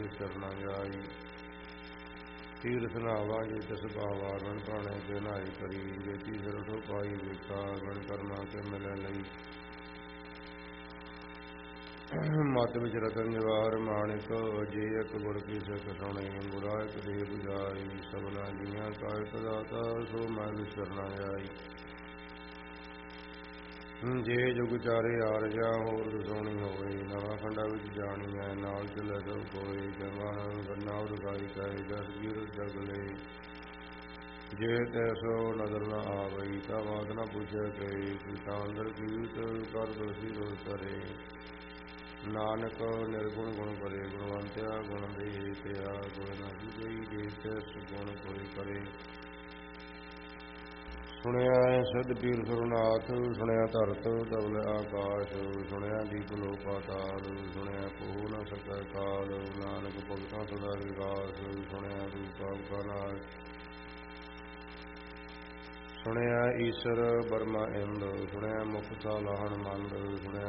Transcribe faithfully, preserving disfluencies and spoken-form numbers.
ਵਿਚਰ ਨਾ ਜਾਈ। ਤੀਰਥ ਨਾਵਾ ਜੇ ਤਿਸ ਭਾਵਾ ਮਨ ਭਾਣੇ ਤੇ ਨਾਈ ਕਰੀ। ਜੇ ਤੀਸਰ ਉਠੋ ਪਾਈ ਵੇਖਾ ਮਨ ਕਰਮਾ ਕੇ ਮਿਲਣ ਲਈ। ਮਤ ਵਿੱਚ ਰਤਨ ਜਵਾਹਰ ਮਾਣਿਕ ਜੇ ਇੱਕ ਗੁਰ ਕੀ ਸਿੱਖ ਸੁਣੇ। ਗੁਰਾ ਇੱਕ ਦੇ ਬੁਝਾਈ ਸਭਨਾ ਜੀਆਂ ਕਾ ਇੱਕ ਦਾਤਾ ਸੋ ਮੈਂ ਵਿਚਰ ਨਾ ਜਾਈ। ਜੇ ਜੁਗ ਚਾਰੇ ਆਰਜਾ ਹੋਰ ਦਸੋਣੀ ਹੋਵੇ। ਨਵਾਂ ਖੰਡਾ ਵਿੱਚ ਜਾਣੀ ਹੈ ਨਾਲ ਚਲੇ ਸਭ ਕੋਏ। ਜਵਾਨ ਗੰਨਾ ਉਦਗਾਈ ਕਹੇ ਜਸ ਗੀਰ ਜਗਲੇ। ਜੇ ਤੈਸੋ ਨਜ਼ਰ ਨ ਆਵਈ ਤਾਂ ਬਾਤ ਨ ਪੁੱਛੇ ਕਹੀ। ਕੀਤਾ ਅੰਦਰ ਕੀਰਤ ਕਰ ਦੋਸੀ ਰੋਜ਼ ਕਰੇ। ਨਾਨਕ ਨਿਰਗੁਣ ਗੁਣ ਕਰੇ ਗੁਣਵੰਤਿਆ ਗੁਣ ਦੇ ਤਿਆ। ਗੁਣ ਨਹੀਂ ਗਈ ਜੇ ਤਿਸ ਗੁਣ ਕੋਈ ਕਰੇ। ਸੁਣਿਆ ਸਿੱਧ ਪੀਰ ਸੁਰਨਾਥ ਸੁਣਿਆ ਧਰਤ ਧਵਲ ਆਕਾਸ਼। ਸੁਣਿਆ ਦੀਪ ਲੋ ਪਾਤਾਲ ਸੁਣਿਆ ਕੋਹ ਨ ਸਕੈ ਕਾਲ। ਨਾਨਕ ਭਗਤਾਂ ਸਦਾ ਵਿਗਾਸ ਸੁਣਿਆ ਰੂਪ ਕਾ ਨਾਸ਼। ਸੁਣਿਆ ਈਸਰ ਬਰਮਾ ਇੰਦ ਸੁਣਿਆ ਮੁਖ ਸਾਲਾਹਣ ਮੰਦ। ਸੁਣਿਆ